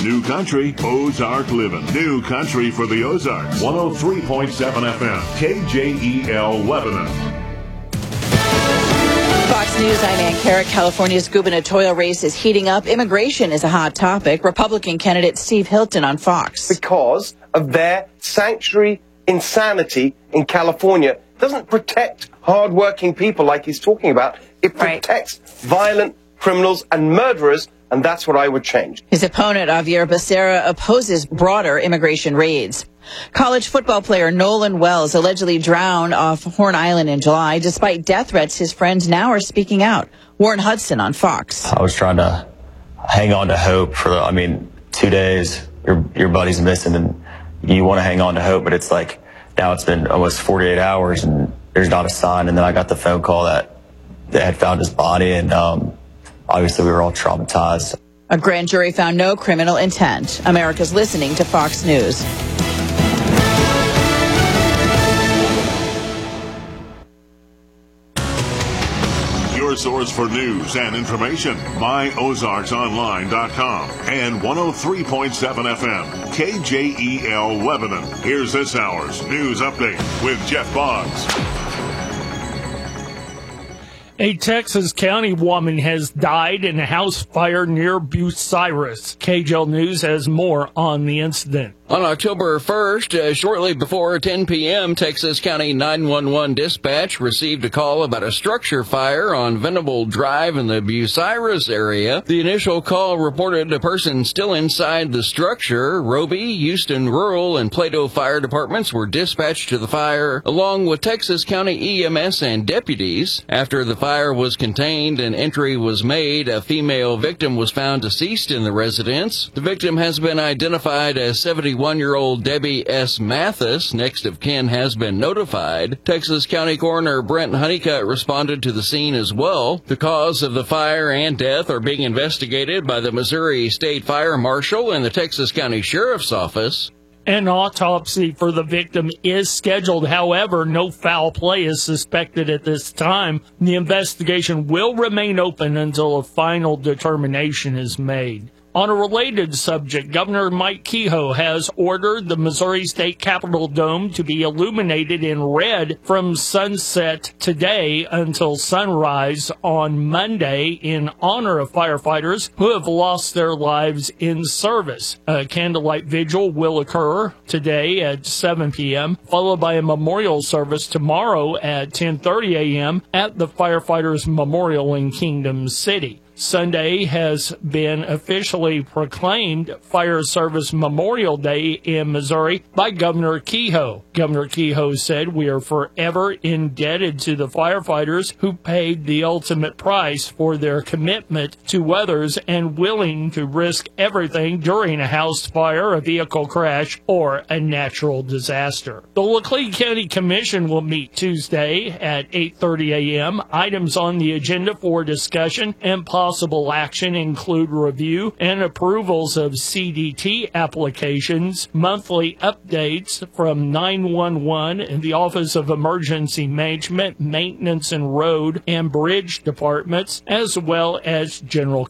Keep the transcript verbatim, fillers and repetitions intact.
New Country, Ozark Living. New Country for the Ozarks. one oh three point seven F M. K J E L Lebanon. Fox News, I'm Ann Carrick. California's gubernatorial race is heating up. Immigration is a hot topic. Republican candidate Steve Hilton on Fox. Because of their sanctuary insanity in California doesn't protect hardworking people like he's talking about. It protects right. violent criminals and murderers, and that's what I would change. His opponent, Javier Becerra, opposes broader immigration raids. College football player Nolan Wells allegedly drowned off Horn Island in July. Despite death threats, his friends now are speaking out. Warren Hudson on Fox. I was trying to hang on to hope for, I mean, two days, your your buddy's missing, and you want to hang on to hope, but it's like, now it's been almost forty-eight hours, and there's not a sign. And then I got the phone call that they had found his body, and um, obviously we were all traumatized. A grand jury found no criminal intent. America's listening to Fox News. Your source for news and information. my ozarks online dot com and one oh three point seven F M. K J E L Lebanon. Here's this hour's news update with Jeff Boggs. A Texas County woman has died in a house fire near Bucyrus. K J E L News has more on the incident. On October first, uh, shortly before ten p.m., Texas County nine one one dispatch received a call about a structure fire on Venable Drive in the Bucyrus area. The initial call reported a person still inside the structure. Roby, Houston Rural, and Plato fire departments were dispatched to the fire, along with Texas County E M S and deputies. After the fire was contained and entry was made, a female victim was found deceased in the residence. The victim has been identified as seventy-one-year-old Debbie S. Mathis. Next of kin has been notified. Texas County Coroner Brent Honeycutt responded to the scene as well. The cause of the fire and death are being investigated by the Missouri State Fire Marshal and the Texas County Sheriff's Office. An autopsy for the victim is scheduled. However, no foul play is suspected at this time. The investigation will remain open until a final determination is made. On a related subject, Governor Mike Kehoe has ordered the Missouri State Capitol Dome to be illuminated in red from sunset today until sunrise on Monday in honor of firefighters who have lost their lives in service. A candlelight vigil will occur today at seven p.m., followed by a memorial service tomorrow at ten thirty a.m. at the Firefighters Memorial in Kingdom City. Sunday has been officially proclaimed Fire Service Memorial Day in Missouri by Governor Kehoe. Governor Kehoe said, "We are forever indebted to the firefighters who paid the ultimate price for their commitment to others and willing to risk everything during a house fire, a vehicle crash, or a natural disaster." The Laclede County Commission will meet Tuesday at eight thirty a.m. Items on the agenda for discussion and possible Possible action include review and approvals of C D T applications, monthly updates from nine one one and the Office of Emergency Management, Maintenance and Road and Bridge Departments, as well as general